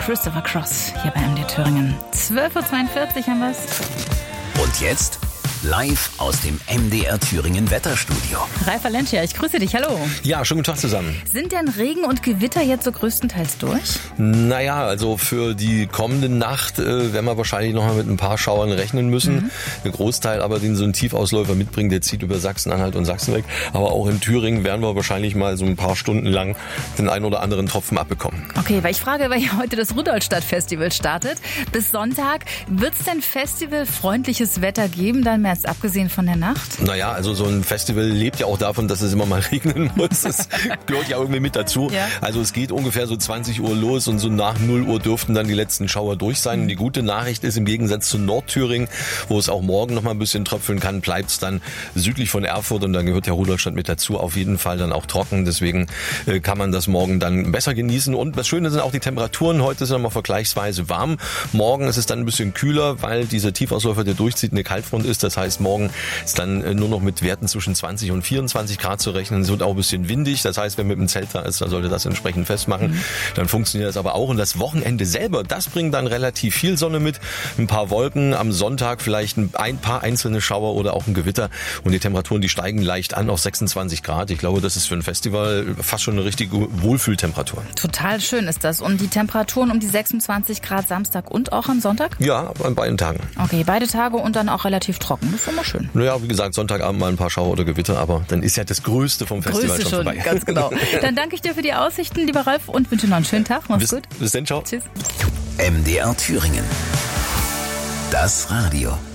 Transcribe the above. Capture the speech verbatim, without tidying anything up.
Christopher Cross hier bei M D Thüringen. zwölf Uhr zweiundvierzig haben wir es. Und jetzt live aus dem M D R Thüringen Wetterstudio. Ralf Valencia, ich grüße dich, hallo. Ja, schönen guten Tag zusammen. Sind denn Regen und Gewitter jetzt so größtenteils durch? Naja, also für die kommende Nacht äh, werden wir wahrscheinlich noch mal mit ein paar Schauern rechnen müssen. Mhm. Ein Großteil aber, den so ein Tiefausläufer mitbringt, der zieht über Sachsen-Anhalt und Sachsen weg. Aber auch in Thüringen werden wir wahrscheinlich mal so ein paar Stunden lang den einen oder anderen Tropfen abbekommen. Okay, weil ich frage, weil ja heute das Rudolstadt-Festival startet. Bis Sonntag, wird es denn festivalfreundliches Wetter geben, dann mehr als abgesehen von der Nacht? Naja, also so ein Festival lebt ja auch davon, dass es immer mal regnen muss. Das gehört ja irgendwie mit dazu. Ja. Also es geht ungefähr so zwanzig Uhr los und so nach null Uhr dürften dann die letzten Schauer durch sein. Und die gute Nachricht ist, im Gegensatz zu Nordthüringen, wo es auch morgen noch mal ein bisschen tröpfeln kann, bleibt es dann südlich von Erfurt und dann gehört ja Rudolstadt mit dazu, auf jeden Fall dann auch trocken. Deswegen äh, kann man das morgen dann besser genießen. Und das Schöne sind auch die Temperaturen. Heute ist es nochmal vergleichsweise warm. Morgen ist es dann ein bisschen kühler, weil dieser Tiefausläufer, der durchzieht, eine Kaltfront ist. Das heißt, morgen ist dann nur noch mit Werten zwischen zwanzig und vierundzwanzig Grad zu rechnen. Es wird auch ein bisschen windig. Das heißt, wer mit dem Zelt da ist, dann sollte das entsprechend festmachen. Mhm. Dann funktioniert das aber auch. Und das Wochenende selber, das bringt dann relativ viel Sonne mit. Ein paar Wolken am Sonntag, vielleicht ein paar einzelne Schauer oder auch ein Gewitter. Und die Temperaturen, die steigen leicht an auf sechsundzwanzig Grad. Ich glaube, das ist für ein Festival fast schon eine richtige Wohlfühltemperatur. Total schön ist das. Und die Temperaturen um die sechsundzwanzig Grad Samstag und auch am Sonntag? Ja, an beiden Tagen. Okay, beide Tage und dann auch relativ trocken. Das ist immer schön. Naja, wie gesagt, Sonntagabend mal ein paar Schauer oder Gewitter, aber dann ist ja das Größte vom Festival Größte schon schon vorbei. Ganz genau. Dann danke ich dir für die Aussichten, lieber Ralf, und wünsche noch einen schönen Tag. Mach's bis, gut. Bis dann, ciao. Tschüss. M D R Thüringen. Das Radio.